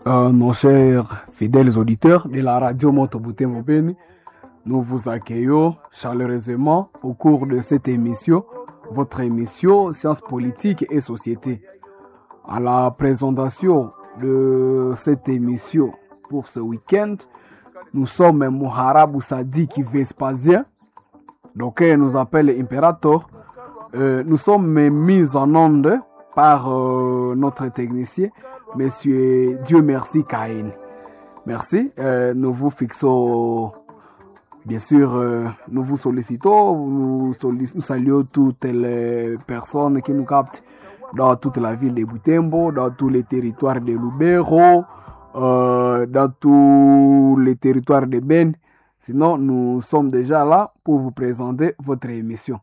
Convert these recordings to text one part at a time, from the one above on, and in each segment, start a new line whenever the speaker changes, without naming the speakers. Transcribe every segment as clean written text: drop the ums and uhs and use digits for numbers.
Nos chers fidèles auditeurs de la radio Monteboutin Beni, nous vous accueillons chaleureusement au cours de cette émission, votre émission Sciences politiques et société. À la présentation de cette émission pour ce week-end, nous sommes Mouharab Sadik Vespasien, donc il nous appelle Imperator. Nous sommes mis en onde par notre technicien, Monsieur Dieu merci Caïn. Merci. Nous vous fixons, bien sûr, nous vous sollicitons, nous saluons toutes les personnes qui nous captent dans toute la ville de Butembo, dans tous les territoires de Lubero, dans tous les territoires de Ben. Sinon, nous sommes déjà là pour vous présenter votre émission.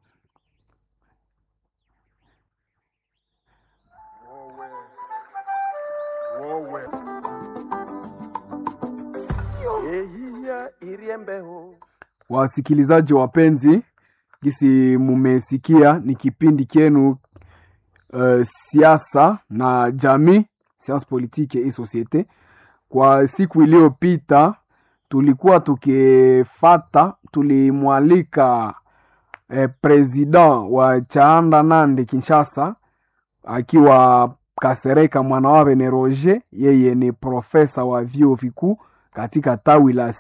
Wasikilizaji wapenzi, gisi mumesikia ni kipindi kenu siasa na jamii, sciences politiques et société. Kwa siku iliyopita tulikuwa tulimwalika president wa Chaanda Nande Kinshasa akiwa Kasereka Mwanawabe ne Roger. Yeye ni profesa wa vyuo vikuu katika tawi la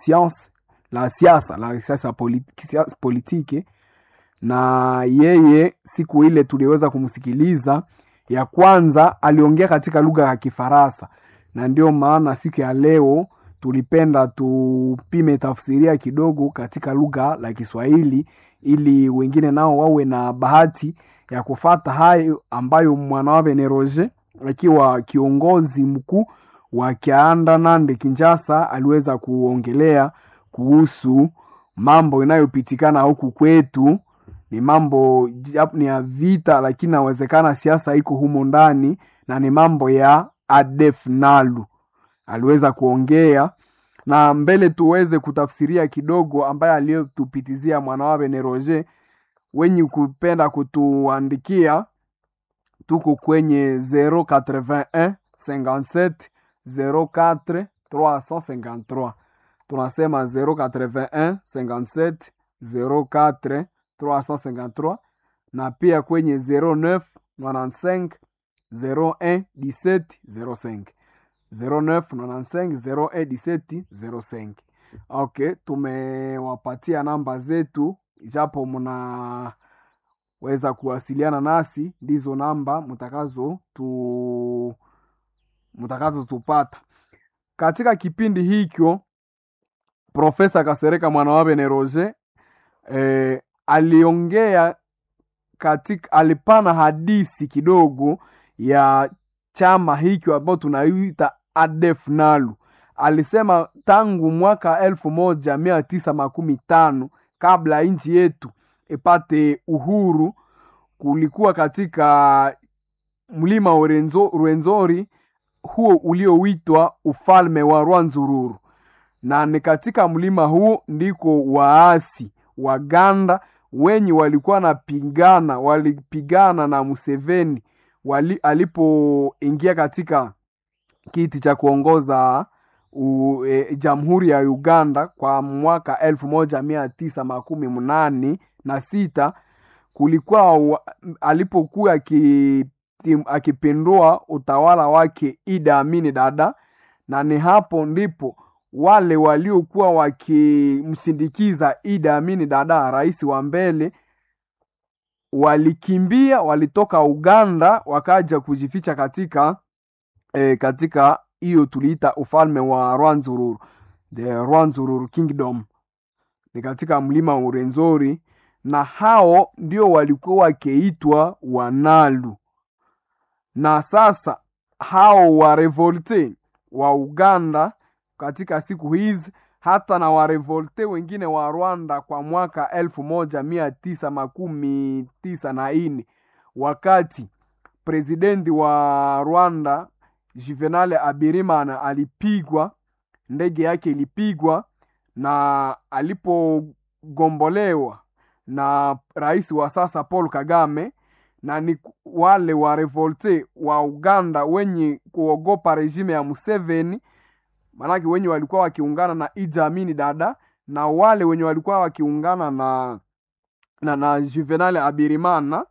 siasa politiki, na yeye siku ile tuliweza kumsikiliza. Ya kwanza aliongea katika lugha ya Kifaransa, na ndio maana siku ya leo tulipenda tupime tafsiria kidogo katika lugha la Kiswahili ili wengine nao wawe na bahati ya kufata hayo ambayo Mwanawabe ne Roger akiwa kiongozi mkuu wa Chaanda Nande Kinshasa aliweza kuongelea kuhusu mambo inayopitikana huku kwetu. Ni mambo ni ya vita, lakini inawezekana siasa iko humo ndani, na ni mambo ya ADF NALU aliweza kuongea. Na mbele tuweze kutafsiria kidogo ambaye aliyotupitizia Mwanawabe ne Roger. Wenye kupenda kutuandikia tuko kwenye 081 57 04 353. Tunasema 081 57 04 353, na pia kwenye 09 95 01 17 05. 09 95 01 17 05. Okay, tumewapatia namba zetu, japo mnaweza kuwasiliana nasi, ndizo namba mtakazo tupata. Katika kipindi hikyo Profesa Kasereka Mwanawabe ne Roger aliongea alipana hadisi kidogo ya chama hikyo ambao tunaita ADF NALU. Alisema tangu mwaka 1915 kabla nchi yetu ipate uhuru, kulikuwa katika mlima wa Rwenzori huo ulioitwa ufalme wa Rwanzururu, na ni katika mlima huo ndiko waasi Waganda wenye walikuwa walipigana na Museveni alipoingia katika kiti cha kuongoza jamhuri ya Uganda kwa mwaka 1986. Kulikuwa alipokuwa akipindua utawala wake Idi Amin Dada, na ni hapo ndipo wale waliokuwa wakimsindikiza Idi Amin Dada, rais wa mbele, walikimbia, walitoka Uganda wakaja kujificha katika hiyo tuliita ufalme wa Rwanzururu, the Rwanzururu Kingdom, ni katika mlima wa Rwenzori, na hao ndio walikuwa wakiitwa Wanalu. Na sasa hao wa revolte wa Uganda katika siku hizi, hata na wa revolte wengine wa Rwanda kwa mwaka 1994, wakati presidenti wa Rwanda Juvenal Habyarimana alipigwa, ndege yake ilipigwa, na alipogombolewa na rais wa sasa Paul Kagame, na ni wale wa revolte wa Uganda wenye kuogopa regime ya Museveni, manake wenye walikuwa wakiungana na Idi Amin Dada, na wale wenye walikuwa wakiungana na Juvenal Abirimana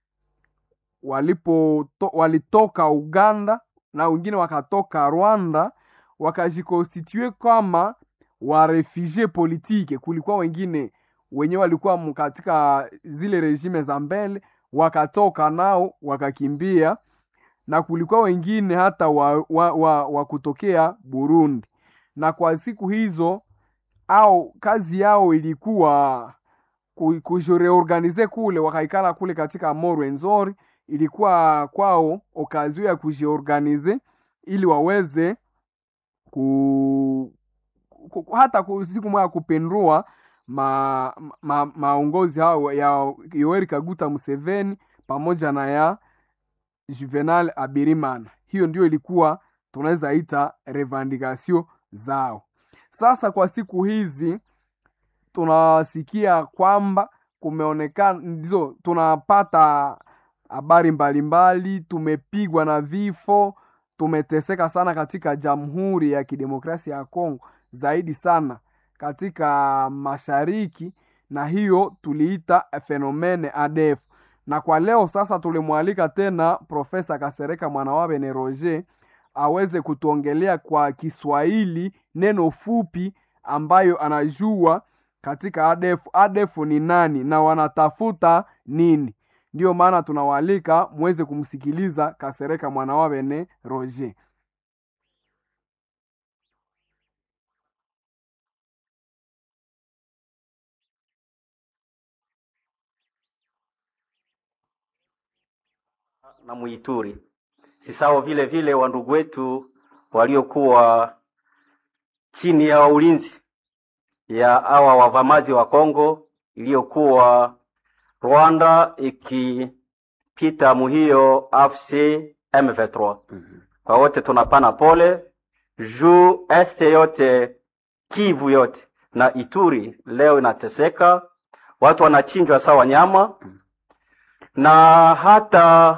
walitoka Uganda na wengine wakatoka Rwanda, wakajikonstitue kama wa refugee politike. Kulikuwa wengine wenye walikuwa katika zile regime za mbele wakatoka nao wakakimbia, na kulikuwa wengine hata wa kutokea Burundi. Na kwa siku hizo au kazi yao ilikuwa kujireorganize kule, wakaikala kule katika Morwenzori. Ilikuwa kwao okazio ya kujiorganize ili waweze hata siku moja kupendua maongozi hao ya Yoweri Kaguta Museveni pamoja na ya Juvenal Abirimana. Hiyo ndio ilikuwa tunaweza ita revendication zao. Sasa kwa siku hizi tunasikia kwamba kumeonekana ndizo tunapata habari mbalimbali, tumepigwa na vifo, tumeteseka sana katika Jamhuri ya Kidemokrasia ya Kongo, zaidi sana katika mashariki, na hiyo tuliita fenomene ADF. Na kwa leo sasa tulimwalika tena Profesa Kasereka Mwanawabene Roger aweze kutuongelea kwa Kiswahili neno fupi ambayo anajua katika ADF. ADF ni nani na wanatafuta nini? Ndio maana tunawalika muweze kumsikiliza Kasereka Mwanawabene Roger.
Na Muituri. Sisao vile vile wa ndugu wetu waliokuwa chini ya ulinzi ya hawa wavamazi wa Kongo, iliyokuwa Rwanda ikipita muhiyo AFC M23. Kwa wote tunapana pole juu este yote, Kivu yote na Ituri leo inateseka, watu wanachinjwa sawa nyama, na hata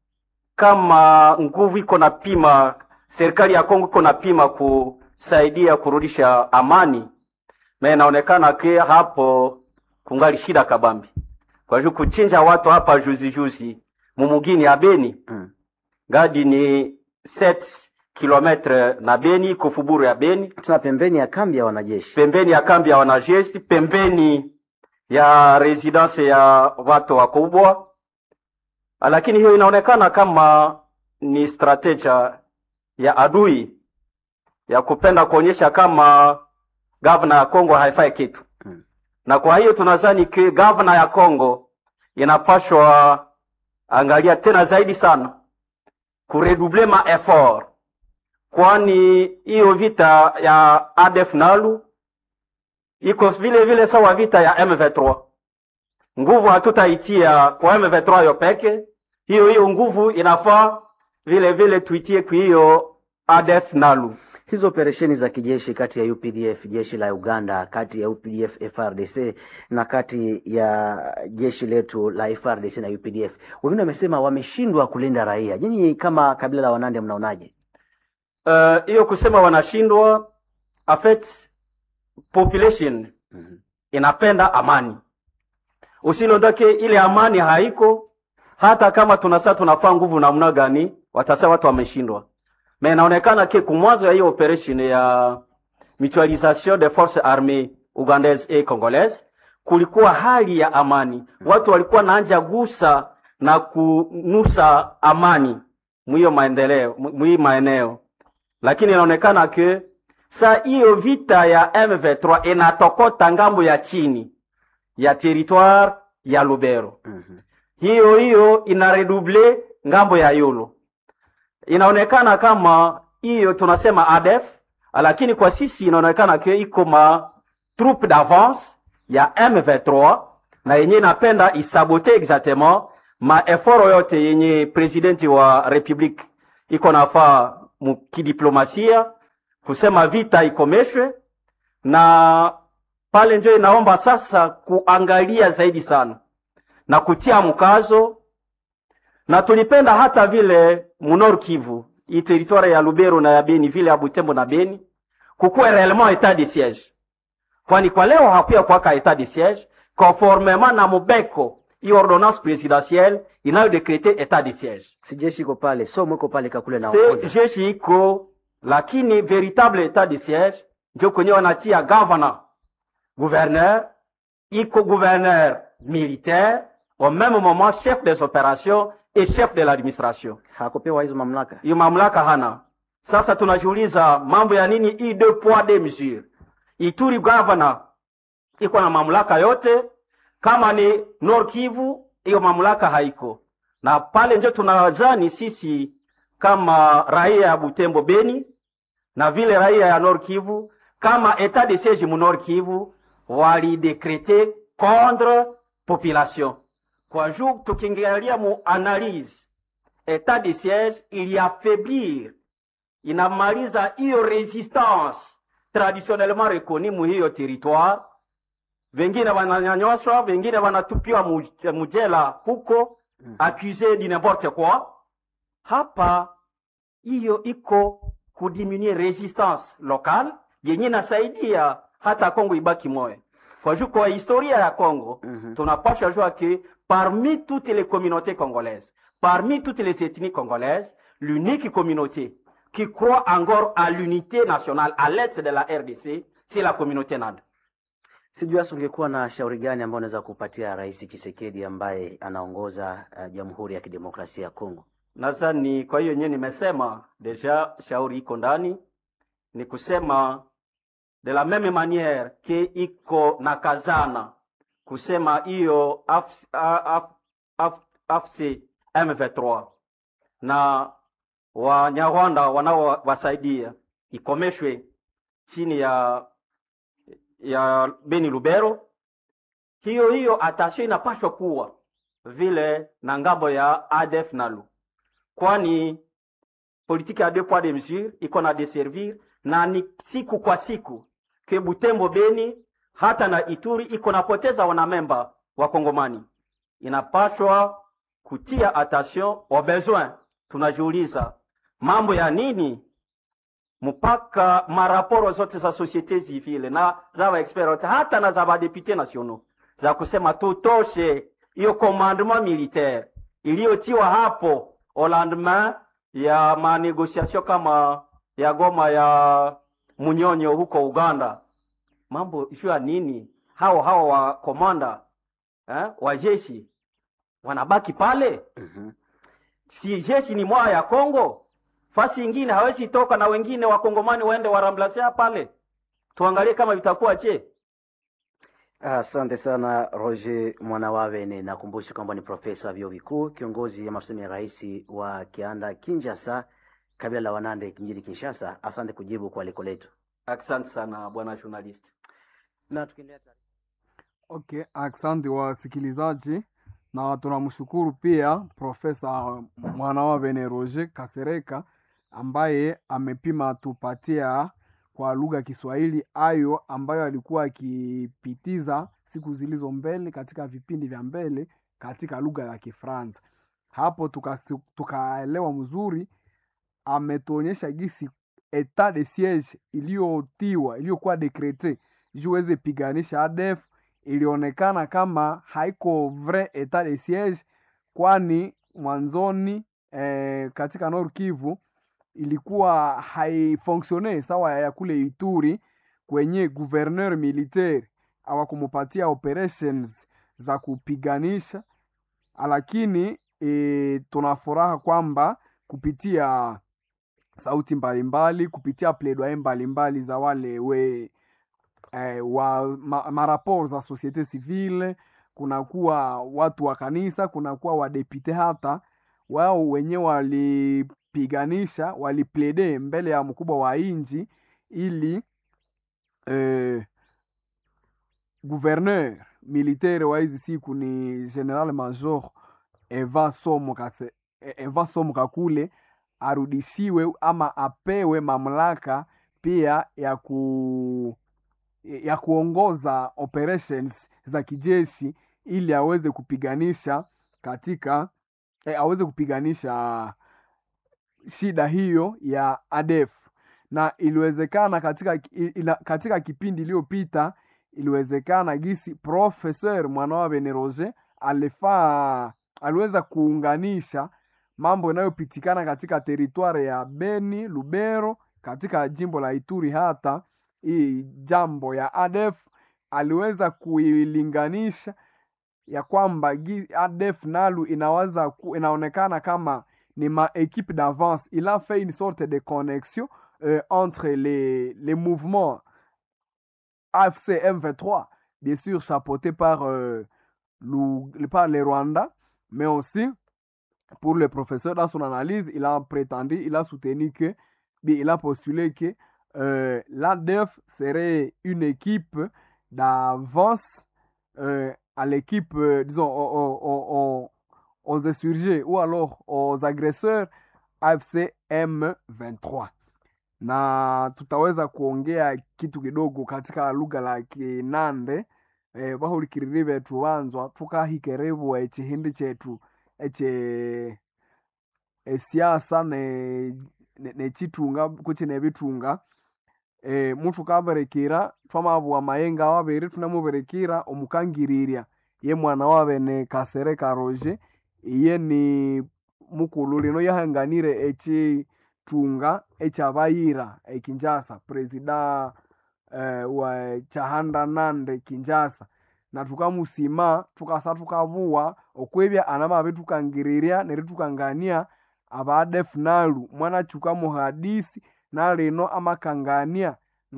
kama nguvu iko na pima, serikali ya Kongo iko na pima kusaidia kurudisha amani, na inaonekana kia hapo kungali shida kabambi. Kwa hiyo kuchinja watu hapa juzi mumugini ya Beni, gadi ni 7 kilometre na Beni, kufuburu ya Beni.
Tuna pembeni ya kambi ya wanajeshi.
Pembeni ya kambi ya wanajeshi, pembeni ya residence ya watu wakubwa. Lakini hiyo inaonekana kama ni strategia ya adui ya kupenda kuonyesha kama governor ya Kongo haifai kitu. Na kwa hiyo tunadhani ki governor ya Kongo inapashwa angalia tena zaidi sana kuredouble ma effort, kwani hiyo vita ya ADF Nalu iko vile vile sawa vita ya M23. Nguvu hatutaitia kwa M23 yo peke, hiyo nguvu inafaa vile vile tuitie kwa hiyo ADF Nalu.
Hizo operesheni za kijeshi kati ya UPDF, jeshi la Uganda, kati ya UPDF FRDC na kati ya jeshi letu la FRDC na UPDF, wengine wamesema wameshindwa kulinda raia. Nyinyi kama kabila la Wanande mnaonaje?
Hiyo kusema wanashindwa, affect population inapenda amani. Usilondake ile amani haiko, hata kama tunafaa nguvu namna gani, watasema watu wameshindwa. Mais inaonekana ke kumwanzo ya hiyo operation ya mutualisation des forces armées ougandaises et congolaises kulikuwa hali ya amani. Watu walikuwa naanja gusa na kunusa amani mwiyo maeneo. Lakini inaonekana ke saa hiyo vita ya M23 inatokota ngambo ya chini ya territoire ya Lubero. Hiyo inaredouble ngambo ya Yolo. Inaonekana kama hiyo tunasema ADF, lakini kwa sisi inaonekana ke iko ma troupe d'avance ya M23, na yenye napenda isabote exactement ma effort yote yenye presidenti wa republique iko nafaa mukidiplomasia kusema vita ikomeshwe. Na pale ndio inaomba sasa kuangalia zaidi sana na kutia mkazo na tulipenda hata vile Nord Kivu, hii territoire ya Lubero na ya Beni, vile ya Butembo na Beni, kukuwe réellement état de siège. Kwani kwa leo hakuya kwa état de siège, conformément na Mubeko, hii ordonnance présidentielle inayodécréter état de siège.
Si jeshi iko pale, somo iko pale kakule na
Se jeshi iko, lakini véritable état de siège ndio kwenye wanatia governor, gouverneur, iko gouverneur militaire, au même moment chef des opérations et chef de l'administration.
hakupewa hizo mamlaka.
Hiyo mamlaka hana. Sasa tunajiuliza mambo ya nini hii deux poids deux mesures? Ituri governor iko na mamlaka yote, kama ni Nord Kivu hiyo mamlaka haiko. Na pale ndio tunawazani sisi kama raia ya Butembo Beni na vile raia ya Nord Kivu, kama état de siège mu Nord Kivu wali décréter contre population. Kwa juu tukiangalia mu analyse, état de siège ili affaiblir, inamaliza hiyo resistance traditionnellement reconnue mu hiyo territoire. Wengine wananyanyaswa, wengine wanatupiwa mujela huko, accusé de n'importe quoi. Hapa hiyo iko kudiminuer resistance locale yenye nasaidia hata Kongo ibaki moyo. Kwa juu kwa historia ya Kongo, tunapaswa jua que parmi toutes les communautés congolaises, parmi toutes les ethnies congolaises, l'unique communauté qui croit encore à l'unité nationale à l'est de la RDC, c'est la communauté NAD.
Sijui hasa ungekuwa na shauri gani ambao unaweza kupatia Rais Tshisekedi ambaye anaongoza Jamhuri ya Kidemokrasia ya Kongo?
Nadhani kwa hiyo nyenye nimesema deja, shauri iko ndani, ni kusema de la même manière que iko nakazana kusema hiyo AFC M23 na Wanyarwanda wanaowasaidia ikomeshwe chini ya Beni Lubero. Hiyo atashe inapaswa kuwa vile na ngambo ya ADF Nalu, kwani politiki ya deux poids deux mesures iko na desservir, na ni siku kwa siku ke Butembo Beni hata na Ituri iko napoteza wanamemba wa Kongomani. Inapaswa kutia attention au besoin. Tunajiuliza mambo ya nini mpaka maraporo zote za societe civile na za expert hata na za députés nationaux za kusema tutoshe hiyo commandement militaire iliyotiwa hapo au lendemain ya manegociation kama ya Goma ya Munyonyo huko Uganda. Mambo jua nini hao wa komanda wa jeshi wanabaki pale? Si jeshi ni moja ya Kongo, fasi ingine hawezi toka na wengine wa Kongomani waende waramblase pale. Tuangalie kama vitakuwa je.
Asante sana Roger Mwanawabene. Nakumbusha kwamba ni profesa vyuo vikuu, kiongozi ya masomo ya rais wa Kianda Kinshasa, kabila la Wanande mjini Kinshasa. Asante kujibu kwa aliko letu.
Asante sana bwana journalist.
Na tukiendelea.
Okay, asante wasikilizaji, na tunamshukuru pia Profesa Mwanawabene Roger Kasereka ambaye amepima tupatia kwa lugha ya Kiswahili ayo ambayo alikuwa akipitiza siku zilizo mbele katika vipindi vya mbele katika lugha ya Kifaransa. Hapo tukaelewa mzuri, ametuonyesha gisi etat de siege iliyokuwa decrete juweze piganisha ADF ilionekana kama haiko vrai etat de siege, kwani mwanzoni katika Nord Kivu ilikuwa haifonksione sawa ya kule Ituri kwenye gouverneur militaire hawakumupatia operations za kupiganisha, lakini tunafuraha kwamba kupitia sauti mbalimbali, kupitia plaidoyer mbalimbali za wale maraport za societe civile, kunakuwa watu wa kanisa, kunakuwa wadepute, hata wao wenyewe walipiganisha, waliplede mbele ya mkubwa wa inji ili gouverneur militaire wa hizi siku ni General Major Eva Somo Kakule arudishiwe ama apewe mamlaka pia ya kuongoza operations za kijeshi ili aweze kupiganisha katika aweze kupiganisha shida hiyo ya ADF. Na iliwezekana katika kipindi iliyopita, iliwezekana gisi Professeur Mwanawabe Roger aliweza kuunganisha mambo yanayopitikana katika teritwari ya Beni, Lubero, katika jimbo la Ituri. Hata hii jambo ya ADF aliweza kuilinganisha ya kwamba ADF nalu inaonekana kama ni ma équipe d'avance. Il a fait une sorte de connexion entre les mouvements AFC M23, bien sûr chapeauté par les Rwandais, mais aussi pour le professeur dans son analyse, il a soutenu que, il a postulé que l'ADF serait une équipe d'avance à l'équipe, disons, aux insurgés ou alors aux agresseurs AFC M23. Na tutaweza kuongea kitu kidogo katika lugha la Kinande bahulikiriri betu banzwa tukahikerebu ekihindi chetu siasa nechitunga kuchi nebitunga mutu kaberekera twamabwa mayenga wabere tunamuberekera omukangiriria ye mwana wabe ne Kasereka Roger. Iye ni mukulu lino yahanganire echitunga echabayira ekinjasa presida wa Chahanda Nande Kinjasa, na tukamusima tukasa tukabuwa okwebya anamabe tukangiriria neritukangania ADF nalu mwana chuka muhadisi nalino amakangania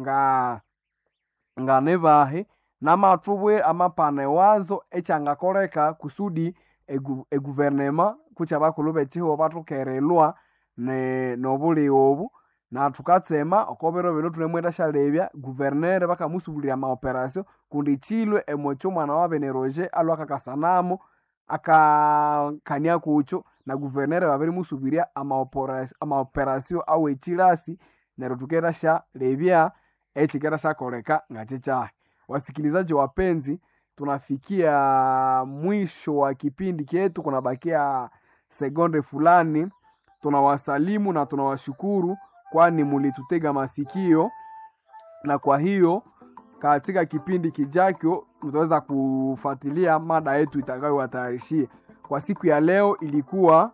nga nebahe namatubwe amapane wazo echangakoreka kusudi guvernema kucha bakulu bechiho batukerelwa nobuli obu. Na tukatsema okobero bero tunemwenda shalebya guvernere bakamusubulira ma operation kundi chilwe emocho mwana wa Roger alwaka kasanamo akakania kucho na guvernere babiri musubiria ama operation au echilasi nero tukera sha lebya echikera sha koreka ngachecha. Wasikilizaji wapenzi, tunafikia mwisho wa kipindi chetu, kunabakia sekunde fulani. Tunawasalimu na tunawashukuru kwani mulitutega masikio, na kwa hiyo katika kipindi kijacho mtaweza kufuatilia mada yetu itakayowatayarishia. Kwa siku ya leo ilikuwa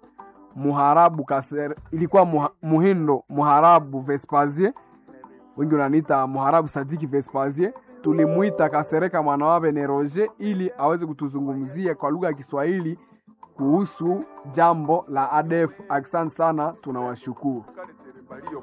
Muhindo Muharabu Vespasier, wengi wananiita Muharabu Sadiki Vespasier. Tulimuita Kasereka Mwanawabe Roger ili aweze kutuzungumzia kwa lugha ya Kiswahili kuhusu jambo la ADF. Asante sana, tunawashukuru.